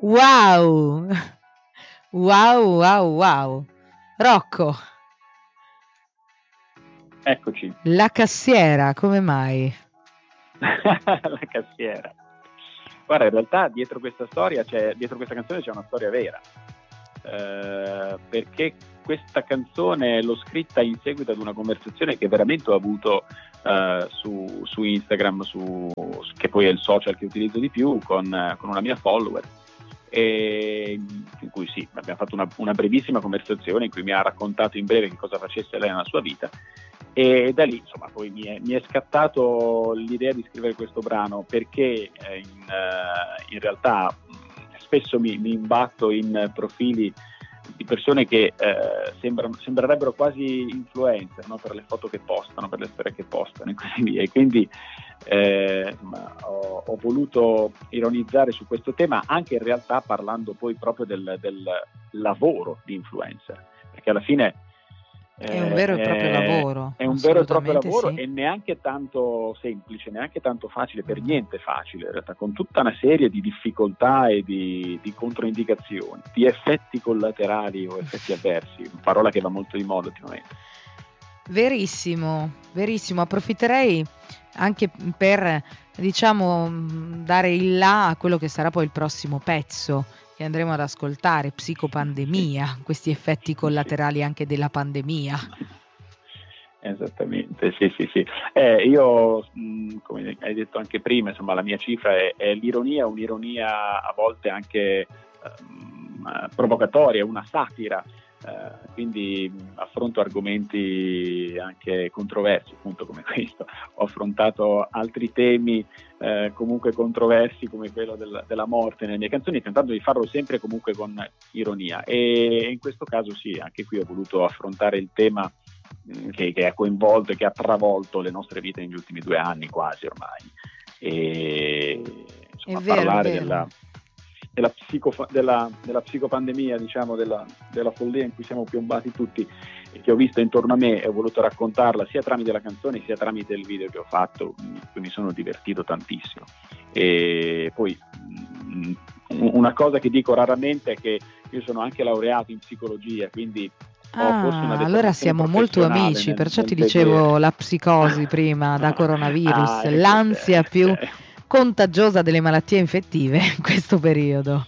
Wow! Wow, wow, wow. Rocco, Eccoci. la cassiera, come mai? La cassiera. Guarda, in realtà dietro questa canzone c'è una storia vera, perché questa canzone l'ho scritta in seguito ad una conversazione che veramente ho avuto su Instagram, che poi è il social che utilizzo di più, con una mia follower, e in cui sì, abbiamo fatto una brevissima conversazione in cui mi ha raccontato in breve che cosa facesse lei nella sua vita, e da lì insomma poi mi è scattato l'idea di scrivere questo brano, perché in realtà spesso mi imbatto in profili di persone che sembrerebbero quasi influencer, no? Per le foto che postano, per le storie che postano e così via, e quindi insomma, ho voluto ironizzare su questo tema, anche in realtà parlando poi proprio del lavoro di influencer, perché alla fine È un vero e proprio lavoro. È un vero e proprio assolutamente lavoro, sì. e neanche tanto semplice, neanche tanto facile, per niente facile in realtà, con tutta una serie di difficoltà e di controindicazioni, di effetti collaterali o effetti avversi, parola che va molto di moda ultimamente. Verissimo, verissimo. Approfitterei anche per, diciamo, dare il là a quello che sarà poi il prossimo pezzo che andremo ad ascoltare, Psicopandemia, questi effetti collaterali anche della pandemia. Esattamente, sì. Io, come hai detto anche prima, insomma, la mia cifra è l'ironia, un'ironia a volte anche provocatoria, una satira. Quindi affronto argomenti anche controversi, appunto come questo. Ho affrontato altri temi comunque controversi, come quello della morte nelle mie canzoni, tentando di farlo sempre comunque con ironia, e in questo caso sì, anche qui ho voluto affrontare il tema che ha coinvolto e che ha travolto le nostre vite negli ultimi 2 anni quasi ormai, e insomma, È vero, parlare è vero. della psicopandemia, diciamo, della follia in cui siamo piombati tutti, e che ho visto intorno a me, e ho voluto raccontarla sia tramite la canzone sia tramite il video che ho fatto, in cui mi sono divertito tantissimo. E poi una cosa che dico raramente è che io sono anche laureato in psicologia, quindi ho forse una Allora deformazione siamo molto professionale amici, perciò nel ti vedere. dicevo la psicosi prima da coronavirus, Ecco, l'ansia più contagiosa delle malattie infettive in questo periodo.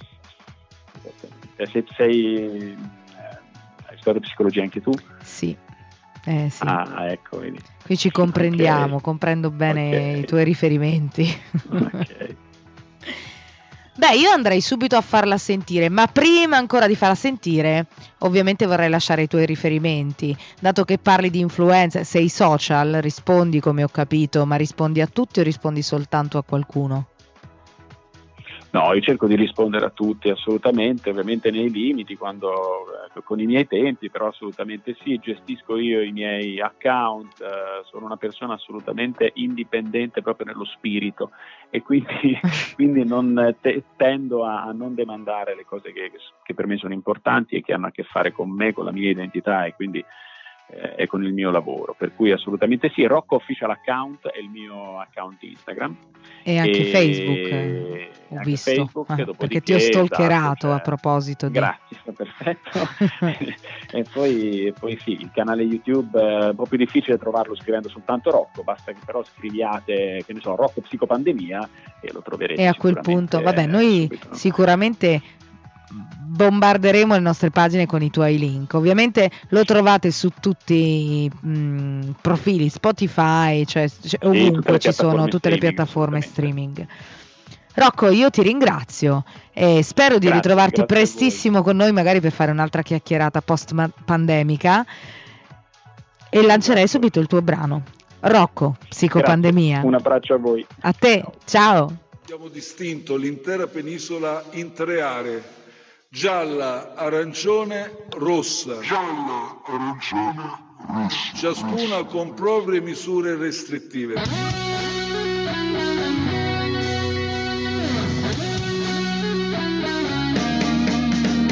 Hai studiato psicologia anche tu? Sì. Sì. Ecco, vedi. Qui ci comprendiamo, Okay. comprendo bene Okay. i tuoi riferimenti. Okay. Beh, io andrei subito a farla sentire, ma prima ancora di farla sentire, ovviamente vorrei lasciare i tuoi riferimenti. Dato che parli di influenza, sei social, rispondi come ho capito, ma rispondi a tutti o rispondi soltanto a qualcuno? No, io cerco di rispondere a tutti, assolutamente, ovviamente nei limiti, con i miei tempi, però assolutamente sì, gestisco io i miei account, sono una persona assolutamente indipendente proprio nello spirito, e quindi non tendo a non demandare le cose che per me sono importanti e che hanno a che fare con me, con la mia identità, e quindi e con il mio lavoro, per cui assolutamente sì. Rocco Official Account è il mio account Instagram, E anche Facebook, ho anche visto, Facebook, perché ti ho dopodiché esatto, stalkerato a proposito di... grazie, perfetto. E poi sì, il canale YouTube è un po' più difficile trovarlo scrivendo soltanto Rocco, basta che però scriviate, che ne so, Rocco Psicopandemia, e lo troverete. E a quel punto, vabbè, noi subito. sicuramente bombarderemo le nostre pagine con i tuoi link. Ovviamente lo trovate su tutti i profili Spotify, cioè ovunque ci sono tutte le piattaforme streaming. Rocco, io ti ringrazio e spero di ritrovarti prestissimo con noi, magari per fare un'altra chiacchierata post-pandemica, e lancerei subito il tuo brano. Rocco, Psicopandemia. Grazie. Un abbraccio a voi. A te, ciao. Abbiamo distinto l'intera penisola in 3 aree: gialla, arancione, rossa. Gialla, arancione, rossa. Ciascuna con proprie misure restrittive.